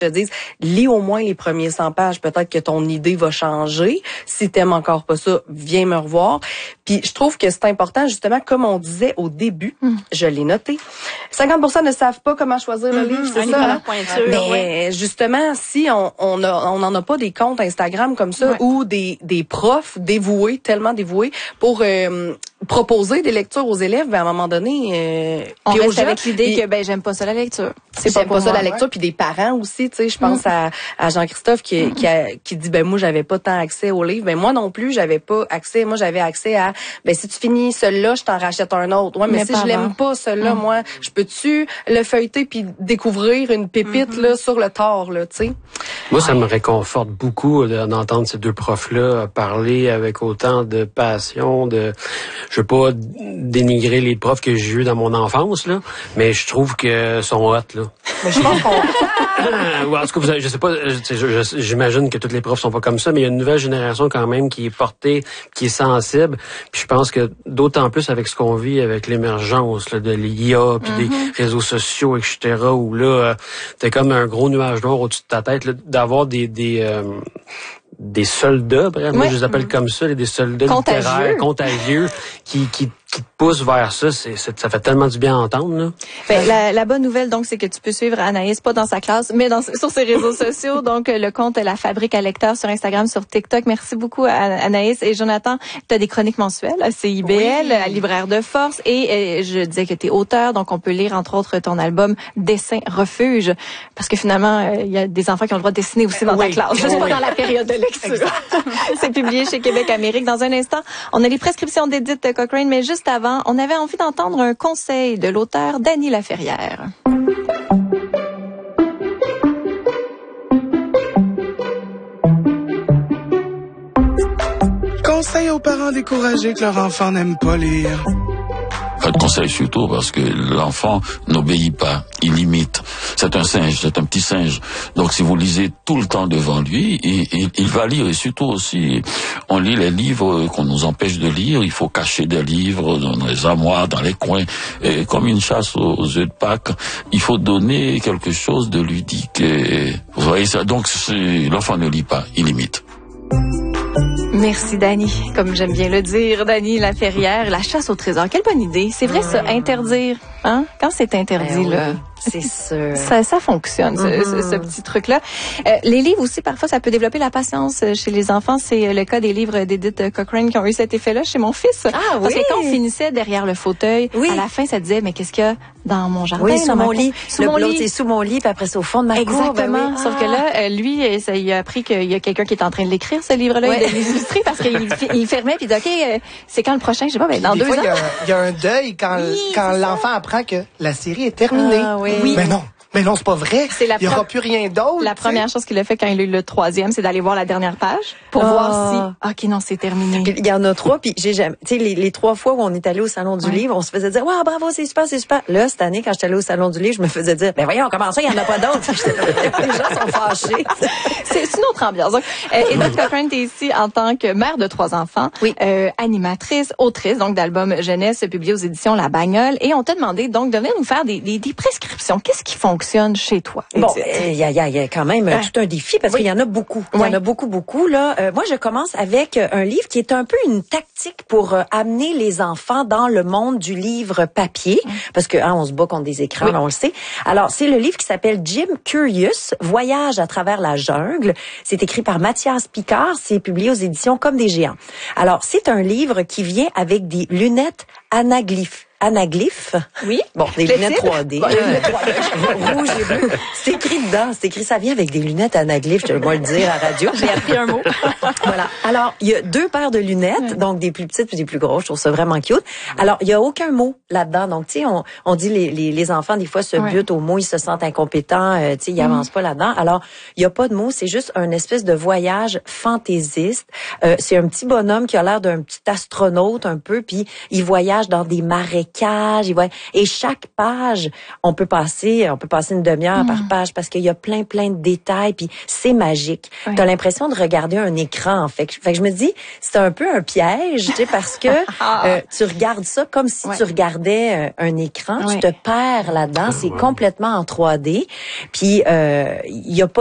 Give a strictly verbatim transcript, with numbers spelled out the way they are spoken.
te dise, lis au moins les premiers cent pages, peut-être que ton idée va changer. Si t'aimes encore pas ça, viens me revoir. Puis je trouve que c'est important, justement, comme on disait au début, mm. je l'ai noté, cinquante pour cent ne savent pas comment choisir le mm-hmm. livre, c'est ça? Hein? Mais ouais. justement, si on on a, on n'en a pas des comptes Instagram comme ça, ouais. ou des, des profs dévoués, tellement dévoués, pour euh, proposer des lectures aux élèves, ben à un moment donné, euh, on reste gens, avec l'idée que ben j'aime pas ça la lecture. C'est pas, pas ça la lecture, puis des parents aussi, tu sais, je pense mm. à, à Jean-Christophe qui, mm. qui, a, qui dit ben moi j'avais pas tant accès aux livres, ben moi non plus j'avais pas accès, moi j'avais accès à ben si tu finis celui-là, je t'en rachète un autre. Ouais, mais, mais si je l'aime pas celui-là, mm. moi, je peux-tu le feuilleter puis découvrir une pépite mm-hmm. là sur le tard là, tu sais. Moi ça me réconforte beaucoup d'entendre ces deux profs-là parler avec autant de passion, de je veux pas dénigrer les profs que j'ai eus dans mon enfance là, mais je trouve que sont hot là. Mais je pense qu'on ouais, en tout cas, vous avez, je sais pas, je, je, j'imagine que tous les profs sont pas comme ça, mais il y a une nouvelle génération quand même qui est portée, qui est sensible. Puis je pense que d'autant plus avec ce qu'on vit, avec l'émergence là, de l'I A, puis mm-hmm. des réseaux sociaux, et cetera, où là, euh, t'as comme un gros nuage noir au-dessus de ta tête, là, d'avoir des des euh, des soldats, bref, ouais. moi je les appelle comme ça, des soldats contagieux. littéraires, contagieux, qui qui qui te poussent vers ça, c'est, c'est ça fait tellement du bien à entendre là. Ben, la, la bonne nouvelle donc c'est que tu peux suivre Anaïs pas dans sa classe, mais dans sur ses réseaux sociaux, donc le compte La Fabrique à lecteurs sur Instagram, sur TikTok. Merci beaucoup à Anaïs et Jonathan. Tu as des chroniques mensuelles à C I B L, oui. à Libraire de Force et, et je disais que tu es auteur, donc on peut lire entre autres ton album Dessin Refuge, parce que finalement il euh, y a des enfants qui ont le droit de dessiner aussi dans oui. ta classe, juste oui. pas dans la période de lecture. C'est publié chez Québec Amérique. Dans un instant, on a les prescriptions d'Edith Cochrane, mais juste avant, on avait envie d'entendre un conseil de l'auteur Dany Laferrière. Conseil aux parents découragés que leur enfant n'aime pas lire. Pas de conseil surtout parce que l'enfant n'obéit pas, il imite. C'est un singe, c'est un petit singe. Donc si vous lisez tout le temps devant lui, il, il, il va lire. Et surtout aussi, on lit les livres qu'on nous empêche de lire. Il faut cacher des livres dans les armoires, dans les coins. Et comme une chasse aux œufs de Pâques, il faut donner quelque chose de ludique. Et, vous voyez ça. Donc c'est, l'enfant ne lit pas, il imite. Merci Dany, comme j'aime bien le dire, Dany Laferrière, la chasse au trésor. Quelle bonne idée. C'est vrai ça, interdire, hein? Quand c'est interdit, ben là. Oui. C'est sûr. Ça, ça fonctionne, mm-hmm. ce, ce, ce petit truc-là. Euh, les livres aussi, parfois, ça peut développer la patience chez les enfants. C'est le cas des livres d'Edith Cochrane qui ont eu cet effet-là chez mon fils. Ah Parce oui. que quand on finissait derrière le fauteuil, oui. à la fin, ça disait, mais qu'est-ce qu'il y a dans mon jardin? Oui, sous mon lit. Sous le mon lit. lit. C'est sous mon lit, puis après c'est au fond de ma Exactement. cour. Ben oui. Sauf ah. que là, lui, ça, il a appris qu'il y a quelqu'un qui est en train de l'écrire, ce livre-là, ouais. il l'illustrer parce qu'il il fermait, puis il dit, OK, c'est quand le prochain? Je sais pas, ben, dans des deux fois, ans. Il y, y a un deuil quand, oui, quand l'enfant apprend que la série est terminée. Ah, oui. oui. Mais non. Mais non, c'est pas vrai. C'est la il n'y aura plus rien d'autre. La première chose qu'il a fait quand il a eu le troisième, c'est d'aller voir la dernière page pour oh. voir si, OK, non, c'est terminé. Puis il y en a trois, puis j'ai jamais, tu sais, les, les trois fois où on est allé au Salon du ouais. Livre, on se faisait dire, waouh, bravo, c'est super, c'est super. Là, cette année, quand j'étais allé au Salon du Livre, je me faisais dire, ben voyons, comment ça, il n'y en a pas d'autres? Les gens sont fâchés. C'est une autre ambiance. Donc, euh, Edith Cochrane, t'es ici en tant que mère de trois enfants, oui. euh, animatrice, autrice, donc d'albums jeunesse publiés aux éditions La Bagnole, et on t'a demandé donc de venir nous faire des, des, des prescriptions. Qu'est-ce qui fonctionne chez toi? Bon, il euh, y, a, y, a, y a quand même ouais. tout un défi parce oui. qu'il y en a beaucoup. Il ouais. y en a beaucoup, beaucoup. Là, euh, moi, je commence avec un livre qui est un peu une tactique pour euh, amener les enfants dans le monde du livre papier, mmh. parce que hein, on se bat contre des écrans, oui. on le sait. Alors, c'est le livre qui s'appelle Jim Curious, Voyage à travers la jungle. C'est écrit par Mathias Picard. C'est publié aux éditions Comme des géants. Alors, c'est un livre qui vient avec des lunettes anaglyphes. Anaglyphes. Oui. Bon, des lunettes trois D. Bon, des lunettes trois D. Rouge et bleu. C'est écrit dedans. C'est écrit, ça vient avec des lunettes anaglyphes. Je vais le dire à la radio. J'ai appris un mot. Voilà. Alors, il y a deux paires de lunettes, ouais. donc des plus petites puis des plus grosses. Je trouve ça vraiment cute. Alors, il y a aucun mot là-dedans. Donc, tu sais, on, on dit les, les, les enfants, des fois, se ouais. butent aux mots, ils se sentent incompétents, euh, tu sais, ils mm. avancent pas là-dedans. Alors, il y a pas de mots. C'est juste un espèce de voyage fantaisiste. Euh, c'est un petit bonhomme qui a l'air d'un petit astronaute un peu, puis il voyage dans des marais cages, il voit, et chaque page, on peut passer, on peut passer une demi-heure mmh. par page parce qu'il y a plein, plein de détails, puis c'est magique. Ouais. T'as l'impression de regarder un écran, en fait. Fait que je me dis, c'est un peu un piège, tu sais, parce que euh, tu regardes ça comme si ouais. tu regardais euh, un écran, ouais. tu te perds là-dedans, c'est ouais. complètement en trois D, puis il euh, y a pas